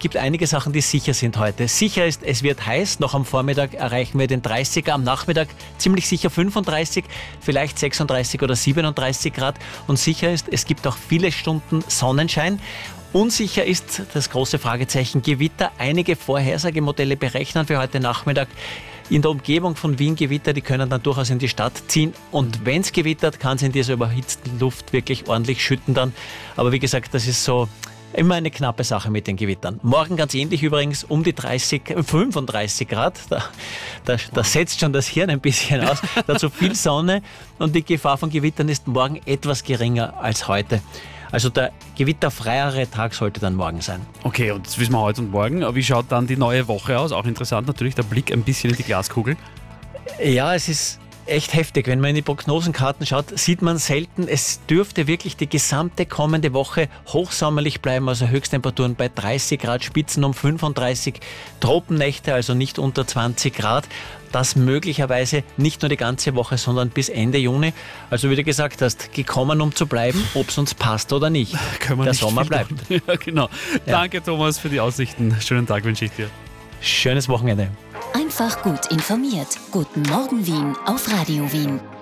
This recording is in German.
gibt einige Sachen, die sicher sind heute. Sicher ist, es wird heiß. Noch am Vormittag erreichen wir den 30er, am Nachmittag ziemlich sicher 35, vielleicht 36 oder 37 Grad. Und sicher ist, es gibt auch viele Stunden Sonnenschein. Unsicher ist das große Fragezeichen Gewitter. Einige Vorhersagemodelle berechnen für heute Nachmittag in der Umgebung von Wien Gewitter, die können dann durchaus in die Stadt ziehen. Und wenn es gewittert, kann es in dieser überhitzten Luft wirklich ordentlich schütten dann. Aber wie gesagt, das ist so immer eine knappe Sache mit den Gewittern. Morgen ganz ähnlich übrigens, um die 35 Grad. Da setzt schon das Hirn ein bisschen aus. Dazu viel Sonne und die Gefahr von Gewittern ist morgen etwas geringer als heute. Also der gewitterfreiere Tag sollte dann morgen sein. Okay, und das wissen wir heute und morgen. Aber wie schaut dann die neue Woche aus? Auch interessant natürlich, der Blick ein bisschen in die Glaskugel. Ja, es ist echt heftig. Wenn man in die Prognosenkarten schaut, sieht man selten, es dürfte wirklich die gesamte kommende Woche hochsommerlich bleiben, also Höchsttemperaturen bei 30 Grad, Spitzen um 35, Tropennächte, also nicht unter 20 Grad. Das möglicherweise nicht nur die ganze Woche, sondern bis Ende Juni. Also wie du gesagt hast, gekommen um zu bleiben, ob es uns passt oder nicht. Der Sommer bleibt. Ja, genau. Ja. Danke Thomas für die Aussichten. Schönen Tag wünsche ich dir. Schönes Wochenende. Einfach gut informiert. Guten Morgen Wien auf Radio Wien.